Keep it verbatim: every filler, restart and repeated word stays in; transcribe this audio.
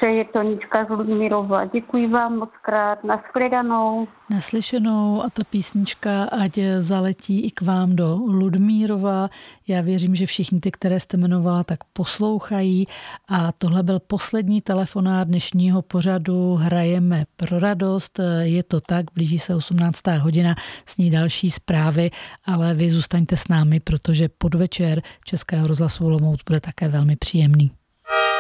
přeje Tonička z Ludmírova. Děkuji vám moc krát. Nashledanou. Naslyšenou a ta písnička ať zaletí i k vám do Ludmírova. Já věřím, že všichni ty, které jste jmenovala, tak poslouchají. A tohle byl poslední telefonát dnešního pořadu Hrajeme pro radost. Je to tak, blíží se osmnáctá hodina, s ní další zprávy, ale vy zůstaňte s námi, protože podvečer Českého rozhlasu Olomouc bude také velmi příjemný.